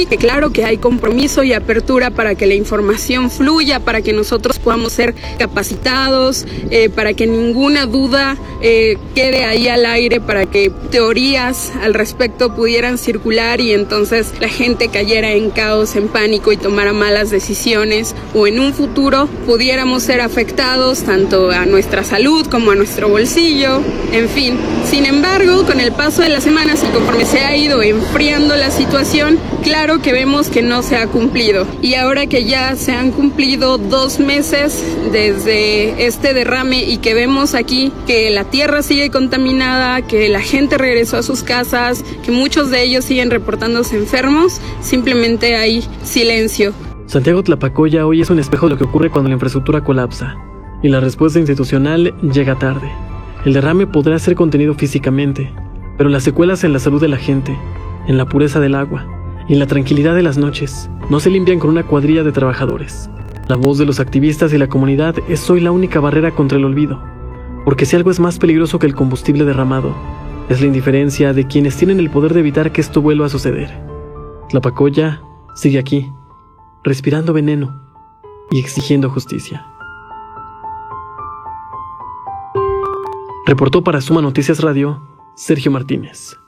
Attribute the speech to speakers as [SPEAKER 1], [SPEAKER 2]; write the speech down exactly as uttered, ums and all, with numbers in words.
[SPEAKER 1] sí, que claro que hay compromiso y apertura para que la información fluya, para que nosotros podamos ser capacitados, eh, para que ninguna duda eh, quede ahí al aire, para que teorías al respecto pudieran circular y entonces la gente cayera en caos, en pánico y tomara malas decisiones, o en un futuro pudiéramos ser afectados tanto a nuestra salud como a nuestro bolsillo, en fin. Sin embargo, con el paso de las semanas y conforme se ha ido enfriando la situación, claro que vemos que no se ha cumplido. Y ahora que ya se han cumplido dos meses desde este derrame y que vemos aquí que la tierra sigue contaminada, que la gente regresó a sus casas, que muchos de ellos siguen reportándose enfermos, simplemente hay silencio.
[SPEAKER 2] Santiago Tlapacoya hoy es un espejo de lo que ocurre cuando la infraestructura colapsa y la respuesta institucional llega tarde. El derrame podrá ser contenido físicamente, pero las secuelas en la salud de la gente, en la pureza del agua y en la tranquilidad de las noches no se limpian con una cuadrilla de trabajadores. La voz de los activistas y la comunidad es hoy la única barrera contra el olvido, porque si algo es más peligroso que el combustible derramado, es la indiferencia de quienes tienen el poder de evitar que esto vuelva a suceder. Tlapacoya sigue aquí, respirando veneno y exigiendo justicia. Reportó para Suma Noticias Radio, Sergio Martínez.